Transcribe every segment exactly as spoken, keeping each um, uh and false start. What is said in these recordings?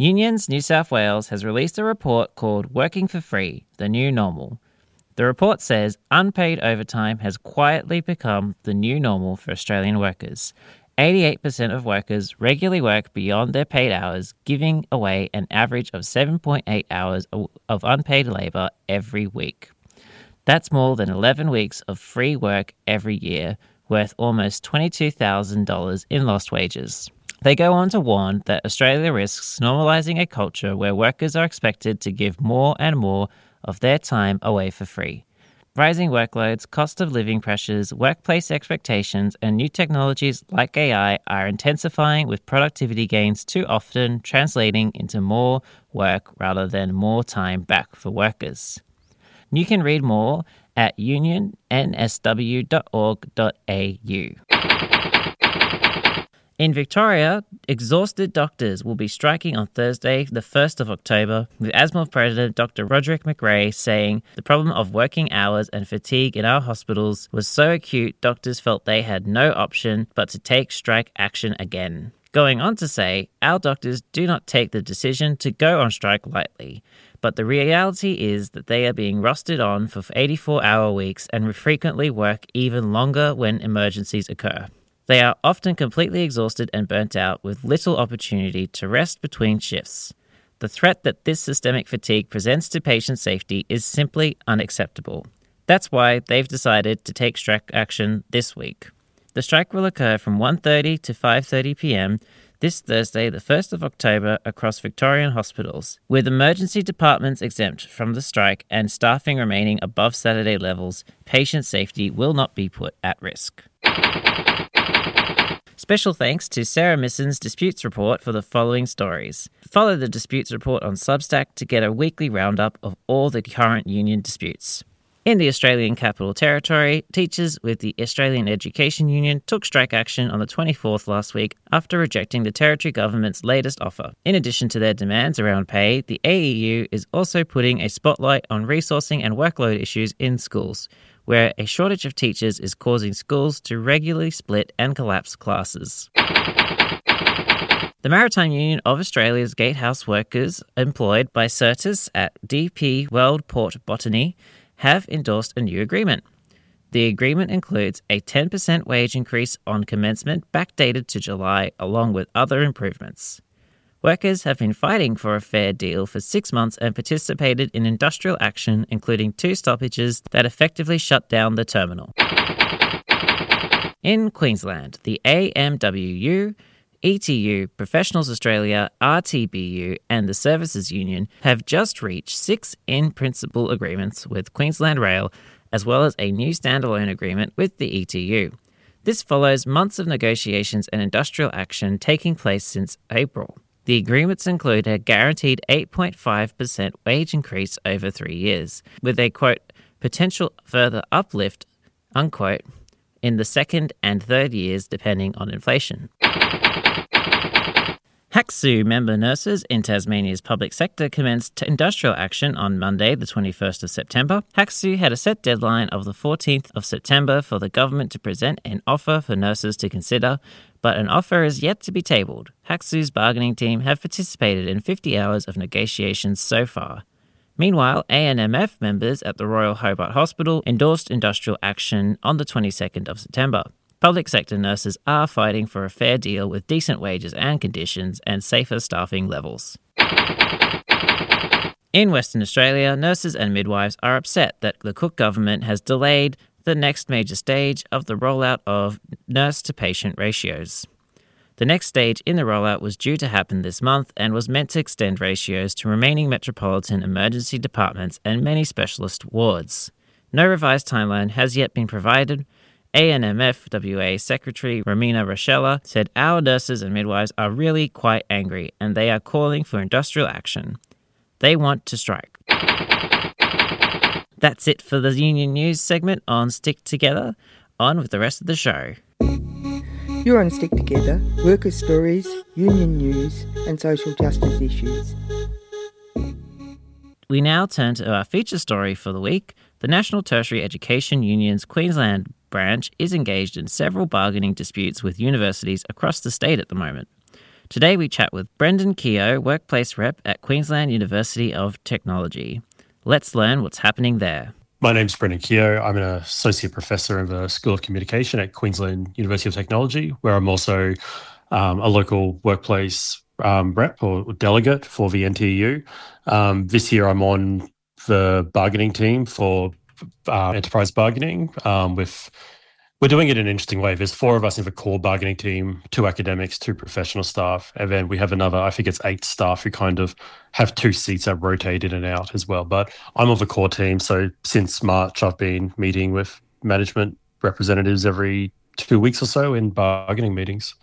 Unions New South Wales has released a report called Working for Free, the New Normal. The report says unpaid overtime has quietly become the new normal for Australian workers. eighty-eight percent of workers regularly work beyond their paid hours, giving away an average of seven point eight hours of unpaid labour every week. That's more than eleven weeks of free work every year, worth almost twenty-two thousand dollars in lost wages. They go on to warn that Australia risks normalising a culture where workers are expected to give more and more of their time away for free. Rising workloads, cost of living pressures, workplace expectations, and new technologies like A I are intensifying, with productivity gains too often translating into more work rather than more time back for workers. You can read more at union n s w dot org dot a u. In Victoria, exhausted doctors will be striking on Thursday, the first of October, with ASMOV President Doctor Roderick McRae saying the problem of working hours and fatigue in our hospitals was so acute doctors felt they had no option but to take strike action again. Going on to say, our doctors do not take the decision to go on strike lightly, but the reality is that they are being rostered on for eighty-four hour weeks and frequently work even longer when emergencies occur. They are often completely exhausted and burnt out, with little opportunity to rest between shifts. The threat that this systemic fatigue presents to patient safety is simply unacceptable. That's why they've decided to take strike action this week. The strike will occur from one thirty to five thirty p.m. this Thursday, the first of October, across Victorian hospitals. With emergency departments exempt from the strike and staffing remaining above Saturday levels, patient safety will not be put at risk. Special thanks to Sarah Misson's Disputes Report for the following stories. Follow the Disputes Report on Substack to get a weekly roundup of all the current union disputes. In the Australian Capital Territory, teachers with the Australian Education Union took strike action on the twenty-fourth last week after rejecting the Territory Government's latest offer. In addition to their demands around pay, the A E U is also putting a spotlight on resourcing and workload issues in schools, where a shortage of teachers is causing schools to regularly split and collapse classes. The Maritime Union of Australia's gatehouse workers employed by Certis at D P World Port Botany have endorsed a new agreement. The agreement includes a ten percent wage increase on commencement backdated to July, along with other improvements. Workers have been fighting for a fair deal for six months and participated in industrial action, including two stoppages that effectively shut down the terminal. In Queensland, the A M W U, E T U, Professionals Australia, R T B U and the Services Union have just reached six in-principle agreements with Queensland Rail, as well as a new standalone agreement with the E T U. This follows months of negotiations and industrial action taking place since April. The agreements include a guaranteed eight point five percent wage increase over three years, with a, quote, potential further uplift, unquote, in the second and third years depending on inflation. HACSU member nurses in Tasmania's public sector commenced industrial action on Monday, the twenty-first of September. HACSU had a set deadline of the fourteenth of September for the government to present an offer for nurses to consider, but an offer is yet to be tabled. HACSU's bargaining team have participated in fifty hours of negotiations so far. Meanwhile, A N M F members at the Royal Hobart Hospital endorsed industrial action on the twenty-second of September. Public sector nurses are fighting for a fair deal with decent wages and conditions and safer staffing levels. In Western Australia, nurses and midwives are upset that the Cook government has delayed the next major stage of the rollout of nurse-to-patient ratios. The next stage in the rollout was due to happen this month and was meant to extend ratios to remaining metropolitan emergency departments and many specialist wards. No revised timeline has yet been provided. A N M F W A Secretary Romina Rochella said, "Our nurses and midwives are really quite angry and they are calling for industrial action. They want to strike." That's it for the Union News segment on Stick Together. On with the rest of the show. You're on Stick Together, worker stories, union news and social justice issues. We now turn to our feature story for the week. The National Tertiary Education Union's Queensland branch is engaged in several bargaining disputes with universities across the state at the moment. Today we chat with Brendan Keogh, Workplace Rep at Queensland University of Technology. Let's learn what's happening there. My name's Brendan Keogh. I'm an Associate Professor in the School of Communication at Queensland University of Technology, where I'm also um, a local workplace um, rep or delegate for the N T U. Um, this year I'm on the bargaining team for uh, enterprise bargaining um, with We're doing it in an interesting way. There's four of us in the core bargaining team, two academics, two professional staff, and then we have another, I think it's eight staff who kind of have two seats that rotate in and out as well. But I'm on the core team, so since March I've been meeting with management representatives every two weeks or so in bargaining meetings.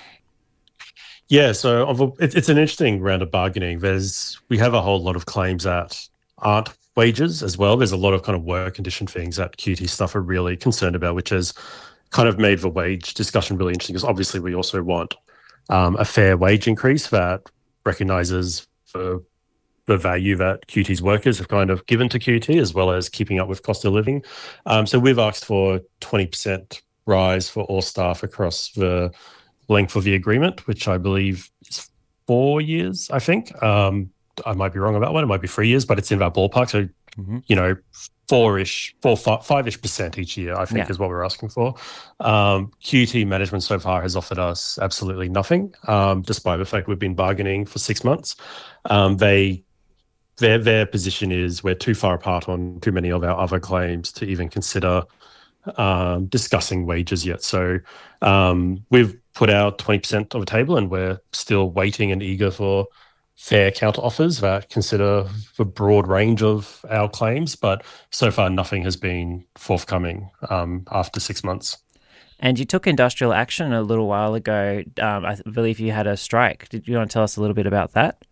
Yeah, so it's an interesting round of bargaining. There's we have a whole lot of claims that aren't wages as well. There's a lot of kind of work condition things that Q T staff are really concerned about, which has kind of made the wage discussion really interesting, because obviously we also want um, a fair wage increase that recognises the, the value that Q T's workers have kind of given to Q T, as well as keeping up with cost of living. Um, so we've asked for twenty percent rise for all staff across the length of the agreement, which I believe is four years, I think. Um, I might be wrong about one. It might be three years, but it's in that ballpark. So, mm-hmm. you know, four-ish, four, five, five-ish percent each year, I think, yeah. is what we're asking for. Um, Q T management so far has offered us absolutely nothing, um, despite the fact we've been bargaining for six months. Um, they, their their position is we're too far apart on too many of our other claims to even consider um, discussing wages yet. So um, we've put our twenty percent on the table, and we're still waiting and eager for fair counter offers that consider the broad range of our claims, but so far nothing has been forthcoming um, after six months. And you took industrial action a little while ago. Um, I believe you had a strike. Did you want to tell us a little bit about that?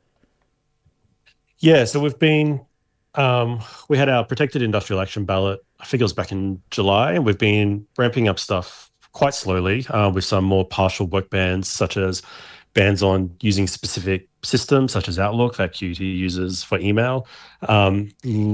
Yeah, so we've been, um, we had our protected industrial action ballot, I think it was back in July, and we've been ramping up stuff quite slowly uh, with some more partial work bans, such as bans on using specific systems such as Outlook that Q T uses for email. Um,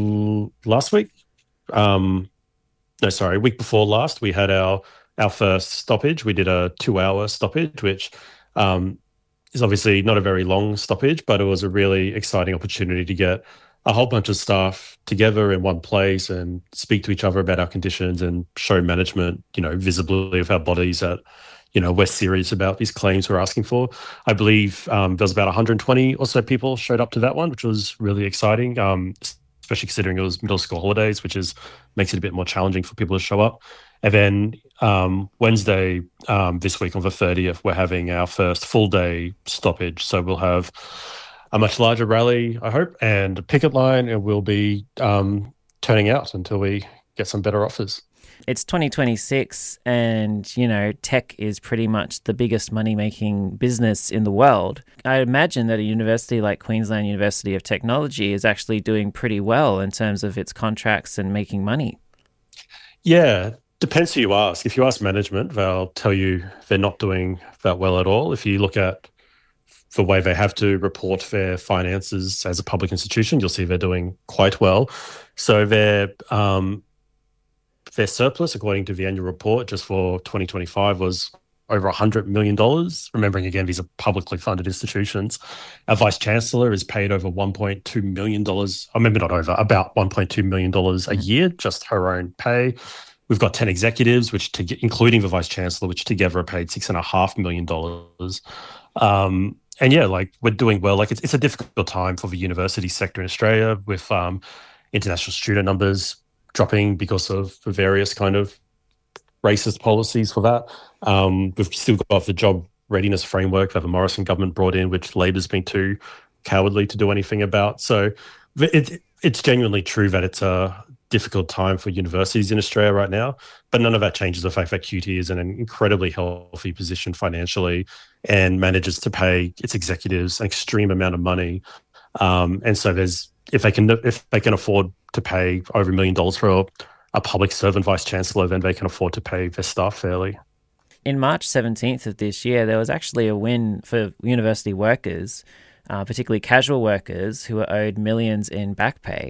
last week, um, no, sorry, week before last, we had our our first stoppage. We did a two-hour stoppage, which um, is obviously not a very long stoppage, but it was a really exciting opportunity to get a whole bunch of staff together in one place and speak to each other about our conditions and show management, you know, visibly of our bodies that, you know, we're serious about these claims we're asking for. I believe um, there was about one hundred twenty or so people showed up to that one, which was really exciting, um, especially considering it was middle school holidays, which is makes it a bit more challenging for people to show up. And then um, Wednesday um, this week on the thirtieth, we're having our first full day stoppage. So we'll have a much larger rally, I hope, and a picket line, and we'll be um, turning out until we get some better offers. It's twenty twenty-six and, you know, tech is pretty much the biggest money-making business in the world. I imagine that a university like Queensland University of Technology is actually doing pretty well in terms of its contracts and making money. Yeah, depends who you ask. If you ask management, they'll tell you they're not doing that well at all. If you look at the way they have to report their finances as a public institution, you'll see they're doing quite well. So they're... Um, Their surplus, according to the annual report, just for twenty twenty-five was over one hundred million dollars. Remembering, again, these are publicly funded institutions. Our Vice-Chancellor is paid over one point two million dollars. I remember not over, about one point two million dollars a year, just her own pay. We've got ten executives, which, to, including the Vice-Chancellor, which together are paid six point five million dollars. Um, and yeah, like we're doing well. Like it's, it's a difficult time for the university sector in Australia with um, international student numbers dropping because of the various kind of racist policies for that. Um, we've still got the job readiness framework that the Morrison government brought in, which Labor's been too cowardly to do anything about. So it, it's genuinely true that it's a difficult time for universities in Australia right now, but none of that changes the fact that Q T is in an incredibly healthy position financially and manages to pay its executives an extreme amount of money. Um, and so there's, if they can, if they can afford to pay over a million dollars for a, a public servant vice-chancellor, then they can afford to pay their staff fairly. In March seventeenth of this year, there was actually a win for university workers, uh, particularly casual workers who were owed millions in back pay.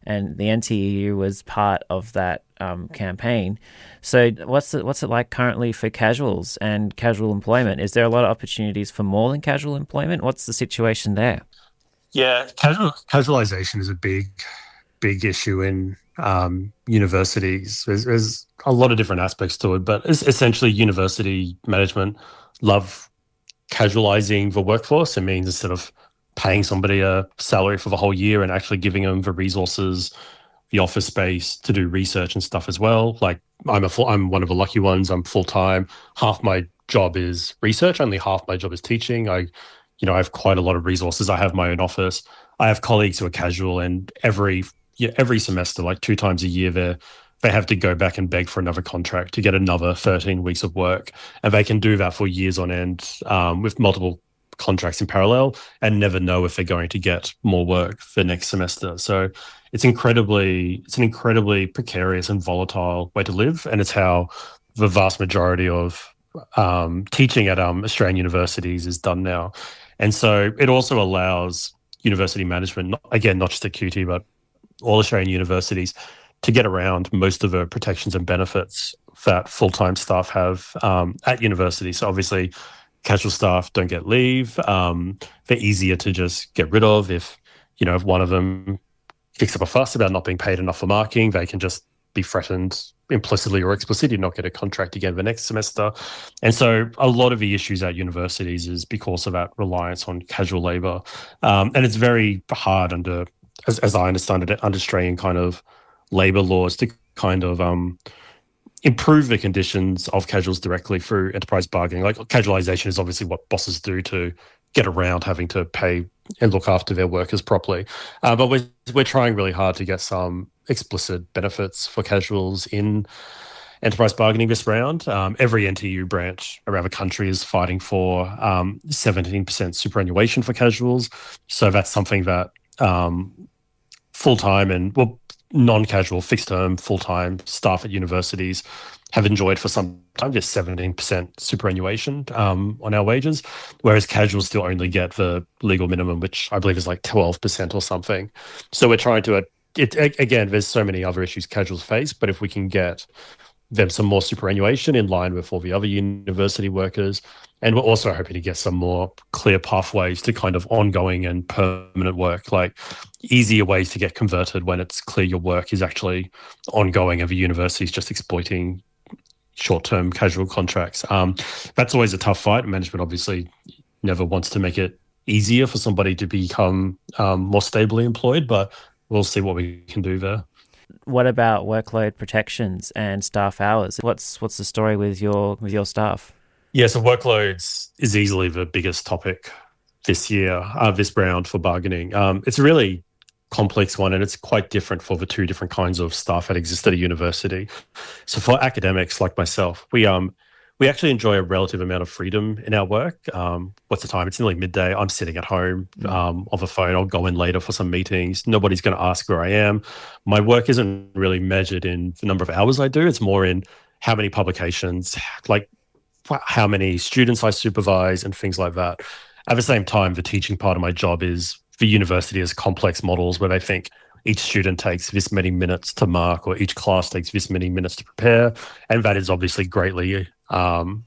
and the N T E U was part of that um, campaign. So what's it, what's it like currently for casuals and casual employment? Is there a lot of opportunities for more than casual employment? What's the situation there? Yeah, casual casualization is a big, big issue in um, universities. There's, there's a lot of different aspects to it, but it's essentially university management love casualizing the workforce. It means instead of paying somebody a salary for the whole year and actually giving them the resources, the office space to do research and stuff as well. Like I'm a full, I'm one of the lucky ones. I'm full time. Half my job is research. Only half my job is teaching. I, you know, I have quite a lot of resources. I have my own office. I have colleagues who are casual, and every yeah, every semester, like two times a year, they they have to go back and beg for another contract to get another thirteen weeks of work, and they can do that for years on end um, with multiple contracts in parallel and never know if they're going to get more work the next semester. So it's incredibly, it's an incredibly precarious and volatile way to live. And it's how the vast majority of um, teaching at um, Australian universities is done now. And so it also allows university management, not, again, not just at Q T, but all Australian universities, to get around most of the protections and benefits that full-time staff have um, at university. So obviously, casual staff don't get leave. Um, they're easier to just get rid of. If, you know, if one of them kicks up a fuss about not being paid enough for marking, they can just be threatened implicitly or explicitly to not get a contract again the next semester. And so a lot of the issues at universities is because of that reliance on casual labour. Um, and it's very hard under, as, as I understand it, under Australian kind of labour laws to kind of um, improve the conditions of casuals directly through enterprise bargaining. Like casualization is obviously what bosses do to get around having to pay and look after their workers properly. Uh, but we're, we're trying really hard to get some explicit benefits for casuals in enterprise bargaining this round. Um, every N T U branch around the country is fighting for um, seventeen percent superannuation for casuals. So that's something that um, full-time and, well, non-casual, fixed-term, full-time staff at universities have enjoyed for some time, just seventeen percent superannuation um, on our wages, whereas casuals still only get the legal minimum, which I believe is like twelve percent or something. So we're trying to, uh, it, again, there's so many other issues casuals face, but if we can get them some more superannuation in line with all the other university workers, and we're also hoping to get some more clear pathways to kind of ongoing and permanent work, like easier ways to get converted when it's clear your work is actually ongoing and the university is just exploiting short-term casual contracts. Um, that's always a tough fight. Management obviously never wants to make it easier for somebody to become um, more stably employed, but we'll see what we can do there. What about workload protections and staff hours? What's what's the story with your with your staff? Yeah, so workloads is easily the biggest topic this year, uh, this round for bargaining. Um, it's a really complex one, and it's quite different for the two different kinds of staff that exist at a university. So for academics like myself, we um we actually enjoy a relative amount of freedom in our work. Um, what's the time? It's nearly midday. I'm sitting at home um, on the phone. I'll go in later for some meetings. Nobody's going to ask where I am. My work isn't really measured in the number of hours I do. It's more in how many publications, like how many students I supervise and things like that. At the same time, the teaching part of my job is the university has complex models where they think each student takes this many minutes to mark or each class takes this many minutes to prepare. And that is obviously greatly um,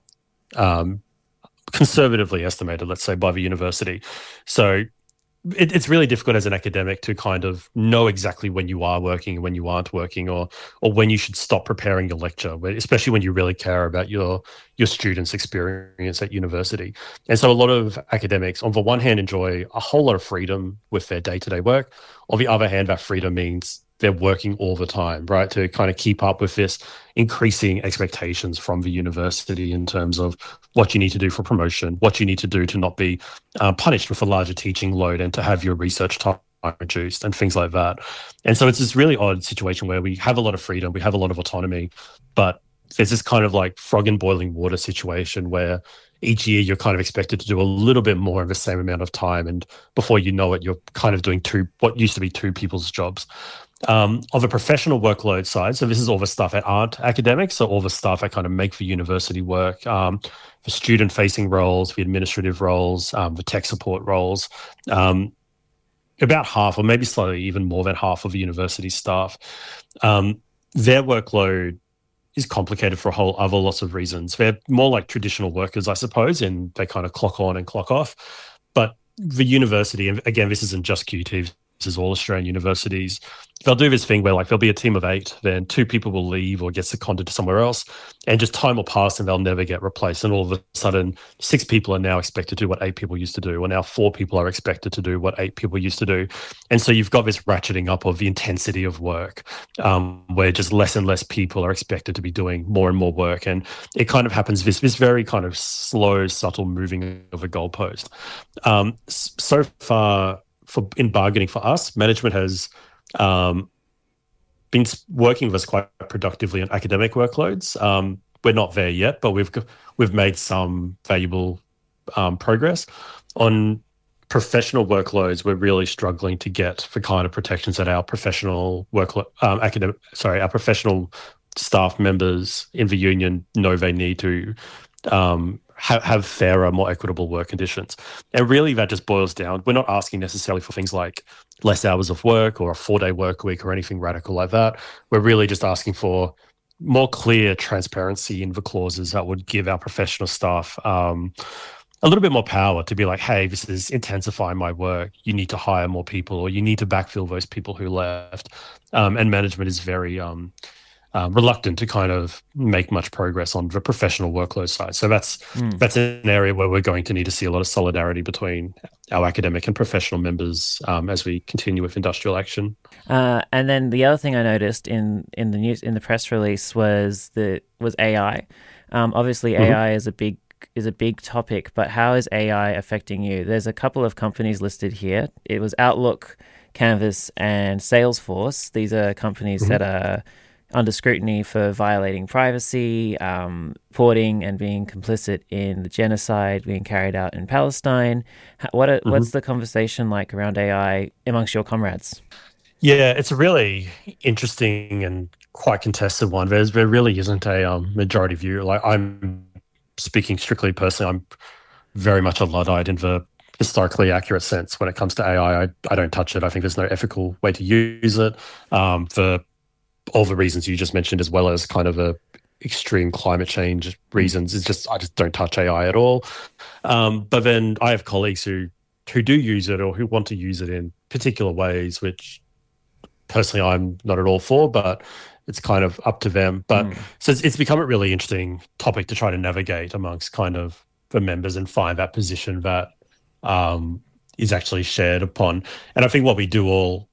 um, conservatively estimated, let's say, by the university. So it, it's really difficult as an academic to kind of know exactly when you are working and when you aren't working, or or when you should stop preparing your lecture, especially when you really care about your your students' experience at university. And so a lot of academics, on the one hand, enjoy a whole lot of freedom with their day-to-day work. On the other hand, that freedom means they're working all the time, right, to kind of keep up with this increasing expectations from the university in terms of what you need to do for promotion, what you need to do to not be uh, punished with a larger teaching load and to have your research time reduced and things like that. And so it's this really odd situation where we have a lot of freedom, we have a lot of autonomy, but there's this kind of like frog in boiling water situation where each year you're kind of expected to do a little bit more in the same amount of time. And before you know it, you're kind of doing two, what used to be two people's jobs. Um, of a professional workload side, so this is all the stuff that aren't academics, so all the stuff that kind of make the university work, um, the student-facing roles, the administrative roles, um, the tech support roles. Um, about half, or maybe slightly even more than half of the university staff, um, their workload is complicated for a whole other lots of reasons. They're more like traditional workers, I suppose, and they kind of clock on and clock off. But the university, and again, this isn't just Q T, this is all Australian universities, they'll do this thing where like there'll be a team of eight, then two people will leave or get seconded to somewhere else, and just time will pass and they'll never get replaced. And all of a sudden, six people are now expected to do what eight people used to do, or now four people are expected to do what eight people used to do. And so you've got this ratcheting up of the intensity of work, um, where just less and less people are expected to be doing more and more work. And it kind of happens, this, this very kind of slow, subtle moving of a goalpost. Um, so far, for in bargaining for us, management has um, been working with us quite productively on academic workloads. Um, we're not there yet, but we've we've made some valuable um, progress. On professional workloads, we're really struggling to get the kind of protections that our professional workload, um, academic, sorry, our professional staff members in the union know they need to um, have, have fairer, more equitable work conditions. And really that just boils down, we're not asking necessarily for things like less hours of work or a four-day work week or anything radical like that. We're really just asking for more clear transparency in the clauses that would give our professional staff um, a little bit more power to be like, hey, this is intensifying my work. You need to hire more people, or you need to backfill those people who left. Um, and management is very um, uh, reluctant to kind of make much progress on the professional workload side. So that's mm. that's an area where we're going to need to see a lot of solidarity between our academic and professional members um, as we continue with industrial action. Uh, and then the other thing I noticed in, in the news in the press release was the was A I. Um, obviously, mm-hmm. A I is a big is a big topic, but how is A I affecting you? There's a couple of companies listed here. It was Outlook, Canvas, and Salesforce. These are companies mm-hmm. that are under scrutiny for violating privacy, um, porting, and being complicit in the genocide being carried out in Palestine. What are, mm-hmm. What's the conversation like around A I amongst your comrades? Yeah, it's a really interesting and quite contested one. There's, there really isn't a um, majority view. Like, I'm speaking strictly personally, I'm very much a Luddite in the historically accurate sense when it comes to A I. I, I don't touch it. I think there's no ethical way to use it um, for all the reasons you just mentioned, as well as kind of a extreme climate change reasons. It's just, I just don't touch A I at all. Um, but then I have colleagues who who do use it or who want to use it in particular ways, which personally I'm not at all for, but it's kind of up to them. But mm. so it's, it's become a really interesting topic to try to navigate amongst kind of the members and find that position that um, is actually shared upon. And I think what we do all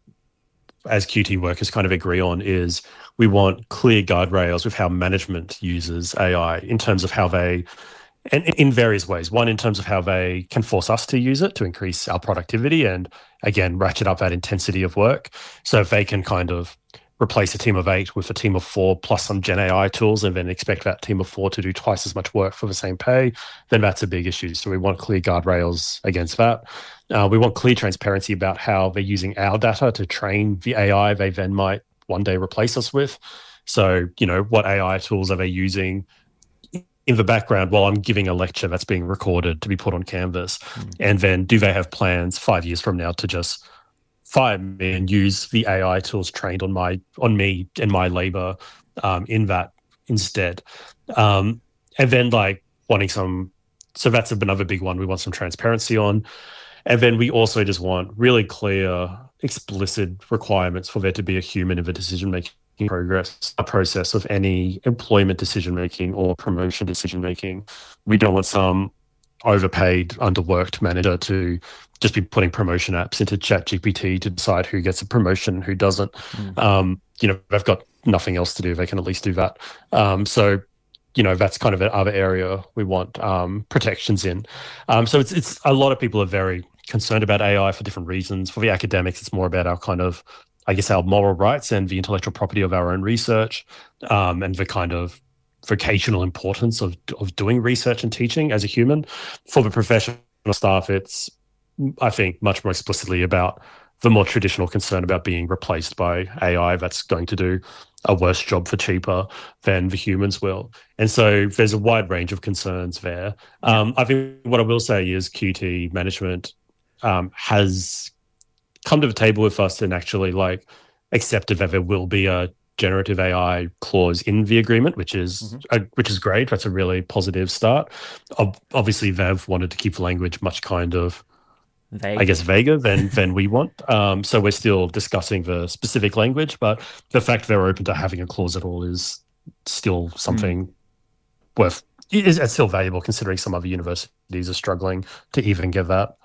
as Q T workers kind of agree on is we want clear guardrails with how management uses A I in terms of how they, and in various ways. One, in terms of how they can force us to use it to increase our productivity and, again, ratchet up that intensity of work. So if they can kind of replace a team of eight with a team of four plus some Gen A I tools and then expect that team of four to do twice as much work for the same pay, then that's a big issue. So we want clear guardrails against that. Uh, we want clear transparency about how they're using our data to train the A I they then might one day replace us with. So, you know, what A I tools are they using in the background while I'm giving a lecture that's being recorded to be put on Canvas? Mm. And then do they have plans five years from now to just fire me and use the A I tools trained on my on me and my labor um, in that instead? Um, and then like wanting some, so that's another big one we want some transparency on. And then we also just want really clear, explicit requirements for there to be a human in the decision-making progress, a process of any employment decision-making or promotion decision-making. We don't want some overpaid, underworked manager to just be putting promotion apps into ChatGPT to decide who gets a promotion and who doesn't. Mm. Um, you know, they've got nothing else to do. They can at least do that. Um, so, you know, that's kind of the other area we want um, protections in. Um, so it's it's a lot of people are very concerned about A I for different reasons. For the academics, it's more about our kind of, I guess, our moral rights and the intellectual property of our own research um, and the kind of vocational importance of of doing research and teaching as a human. For the professional staff, it's, I think, much more explicitly about the more traditional concern about being replaced by A I that's going to do a worse job for cheaper than the humans will. And so there's a wide range of concerns there. Um, I think what I will say is Q T management um, has come to the table with us and actually like accepted that there will be a generative A I clause in the agreement, which is mm-hmm. a, which is great. That's a really positive start. Ob- obviously, they've wanted to keep the language much kind of, Vague. I guess, vaguer than than we want. Um, so we're still discussing the specific language, but the fact they're open to having a clause at all is still something mm. worth. Is it's still valuable considering some other universities are struggling to even get that.